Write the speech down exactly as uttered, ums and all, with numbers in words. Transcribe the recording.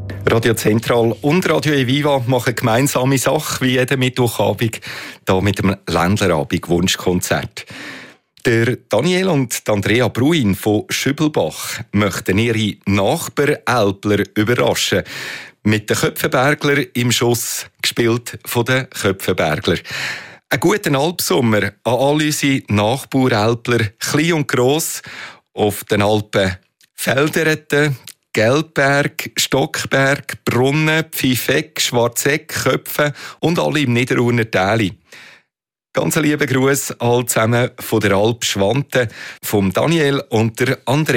Radio Zentral und Radio Eviva machen gemeinsame Sache wie jeden Mittwochabend hier mit dem Ländlerabend Wunschkonzert. Der Daniel und die Andrea Bruin von Schübelbach möchten ihre Nachbarälpler überraschen. Mit den Köpfenbergler im Schuss, gespielt von den Köpfenbergler. Einen guten Alpsommer an all unsere Nachbarälpler, klein und gross, auf den Alpen Feldereten, Gelbberg, Stockberg, Brunnen, Pfeifeck, Schwarzeck, Köpfen und alle im Niederurner Täli. Ganz lieben Gruß all zusammen von der Alp Schwante, vom Daniel und der Andrea.